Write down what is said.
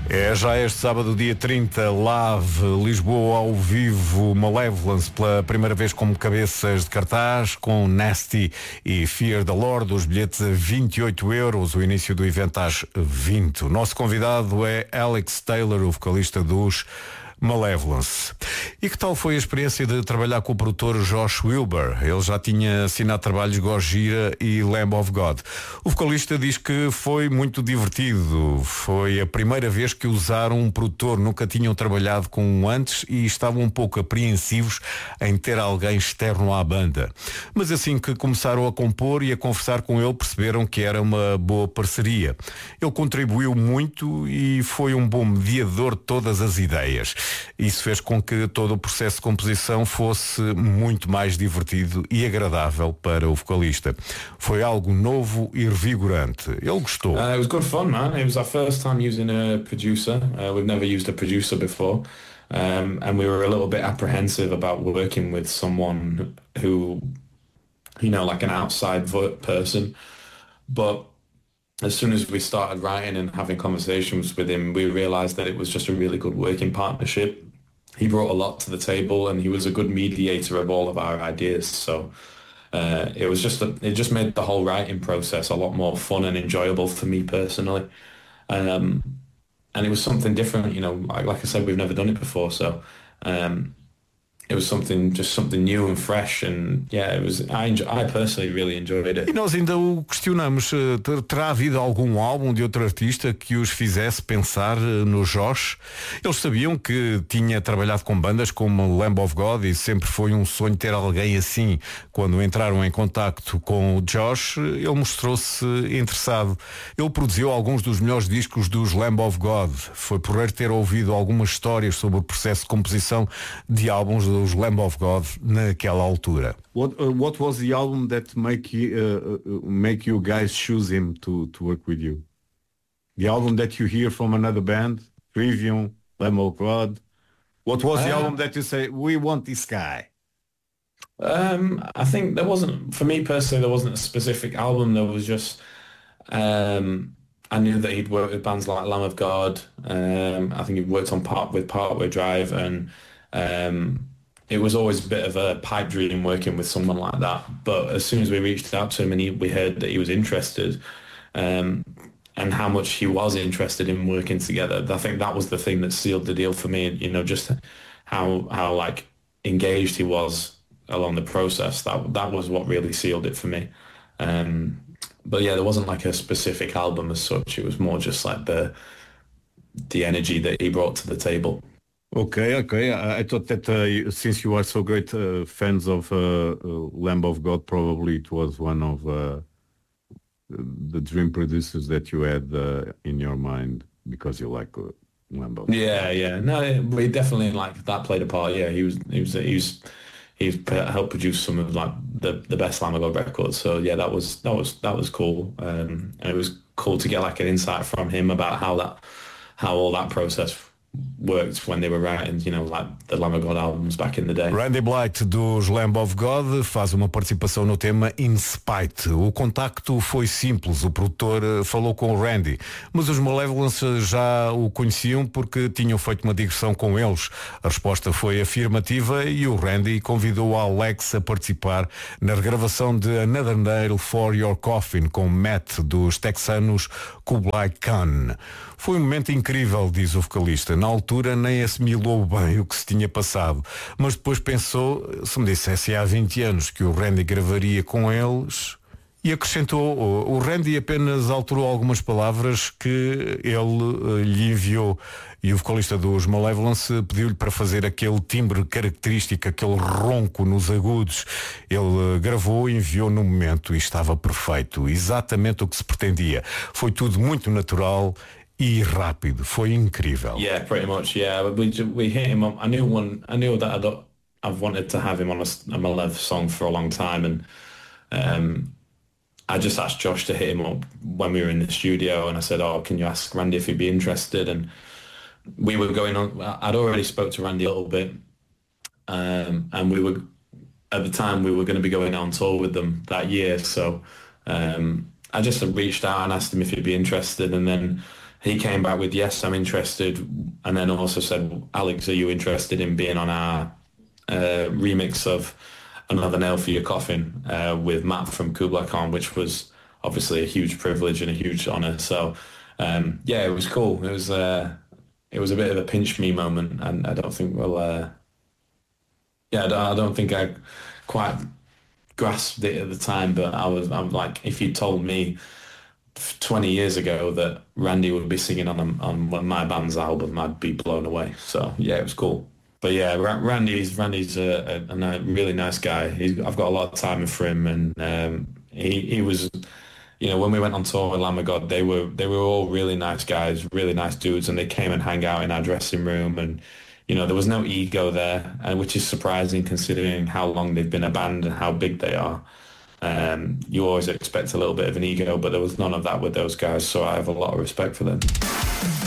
É já este sábado, dia 30, Live, Lisboa ao vivo, Malevolence pela primeira vez como cabeças de cartaz, com Nasty e Fear the Lord, os bilhetes a 28 euros, o início do evento às 20. O nosso convidado é Alex Taylor, o vocalista dos Malevolence. E que tal foi a experiência de trabalhar com o produtor Josh Wilbur? Ele já tinha assinado trabalhos Gojira e Lamb of God. O vocalista diz que foi muito divertido. Foi a primeira vez que usaram um produtor, nunca tinham trabalhado com um antes e estavam um pouco apreensivos em ter alguém externo à banda. Mas assim que começaram a compor e a conversar com ele, perceberam que era uma boa parceria. Ele contribuiu muito e foi um bom mediador de todas as ideias. Isso fez com que todo o processo de composição fosse muito mais divertido e agradável para o vocalista. Foi algo novo e revigorante. Ele gostou. It was good fun, man. It was our first time using a producer. We've never used a producer before. And we were a little bit apprehensive about working with someone who, like an outside person. But as soon as we started writing and having conversations with him, we realized that it was just a really good working partnership. He brought a lot to the table and he was a good mediator of all of our ideas. So it just made the whole writing process a lot more fun and enjoyable for me personally. And it was something different, like I said, we've never done it before. So it was something new and fresh, and yeah, I personally really enjoyed it. E nós ainda o questionamos, terá havido algum álbum de outro artista que os fizesse pensar no Josh? Eles sabiam que tinha trabalhado com bandas como Lamb of God e sempre foi um sonho ter alguém assim. Quando entraram em contacto com o Josh, ele mostrou-se interessado. Ele produziu alguns dos melhores discos dos Lamb of God. Foi por ter ouvido algumas histórias sobre o processo de composição de álbuns dos Lamb of God naquela altura. What was the album that make you guys choose him to work with you? The album that you hear from another band, Trivium, Lamb of God. What was the album that you say, we want this guy? I think for me personally, there wasn't a specific album. There was just, I knew that he'd worked with bands like Lamb of God. I think he'd worked on Partway Drive, and it was always a bit of a pipe dream working with someone like that. But as soon as we reached out to him and we heard that he was interested, and how much he was interested in working together, I think that was the thing that sealed the deal for me. Just how like engaged he was along the process. That was what really sealed it for me. But yeah, there wasn't like a specific album as such. It was more just like the energy that he brought to the table. Okay. I thought that since you are so great fans of Lamb of God, probably it was one of the dream producers that you had in your mind because you like Lamb of God. Yeah. No, we definitely that played a part. Yeah, he helped produce some of like the best Lamb of God records. So yeah, that was cool. And it was cool to get like an insight from him about how all that process worked when they were writing, like the Lamb of God albums back in the day. Randy Blythe dos Lamb of God faz uma participação no tema In Spite. O contacto foi simples, o produtor falou com o Randy, mas os Malevolence já o conheciam porque tinham feito uma digressão com eles. A resposta foi afirmativa e o Randy convidou o Alex a participar na regravação de Another Nail for Your Coffin com Matt dos texanos Kublai Khan. Foi um momento incrível, diz o vocalista. Na altura nem assimilou bem o que se tinha passado, mas depois pensou, se me dissesse há 20 anos que o Randy gravaria com eles, e acrescentou, o Randy apenas alterou algumas palavras que ele lhe enviou, e o vocalista dos Malevolence pediu-lhe para fazer aquele timbre característico, aquele ronco nos agudos. Ele gravou e enviou no momento e estava perfeito, exatamente o que se pretendia. Foi tudo muito natural e rápido, foi incrível. Yeah, pretty much. Yeah, we hit him. I knew that I've wanted to have him on a Malev song for a long time, and I just asked Josh to hit him up when we were in the studio, and I said, "Oh, can you ask Randy if he'd be interested?" And we were going on. I'd already spoke to Randy a little bit, and we were at the time we were going to be going on tour with them that year, so I just reached out and asked him if he'd be interested, and then he came back with, yes, I'm interested, and then also said, Alex, are you interested in being on our remix of Another Nail for Your Coffin with Matt from Kublai Khan, which was obviously a huge privilege and a huge honour. So yeah, it was cool. It was a bit of a pinch me moment, and I don't think I don't think I quite grasped it at the time, but I'm like, if you told me 20 years ago that Randy would be singing on my band's album, I'd be blown away. So yeah, it was cool. But yeah, Randy's a really nice guy. I've got a lot of time for him, and he was, when we went on tour with Lamb of God, they were all really nice guys, really nice dudes, and they came and hang out in our dressing room, and there was no ego there, which is surprising considering how long they've been a band and how big they are. You always expect a little bit of an ego, but there was none of that with those guys, so I have a lot of respect for them.